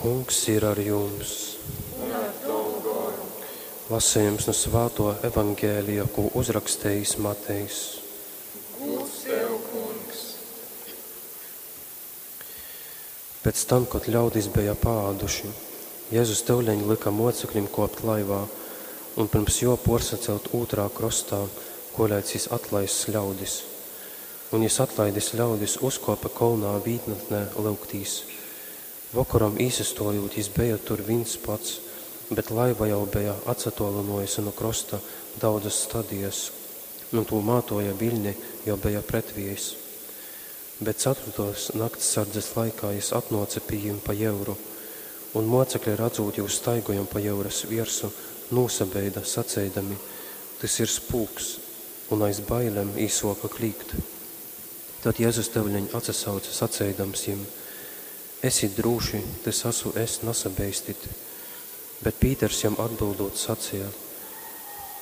Kungs ir ar jums. Lasījums no Svēto evangēlija, ko uzrakstījis Matejs. Gods tev, Kungs! Pēc tam, kad ļaudis bija pāduši, Jēzus tevļeņi lika mocekļiem kopt laivā un pirms jo porsacelt otrā krostā, ko ļaicis atlaist ļaudis. Un jis atlaidis ļaudis uzkopa kolnā vītnatnē lūgtīs. Vakaram īsastojot, jis bija tur viens pats, bet laiva jau bija atsatolinojusi no krosta daudzas stadijas, un to mātoja viļņi jau bija pretvijas. Bet 4. naktsardzes laikā jis atnoca pie viņiem pa jeuru, un mocekļi redzot jau staigojam pa jeuras viersu, nosabeida sacēdami, tas ir spūks, un aiz bailēm īsoka klīgt. Tad Jēzus tevļeņi atsasauca sacēdams viņiem: Esit drūši, tas esmu es, nasabeistit. Bet Pīters jam atbildot sacīja: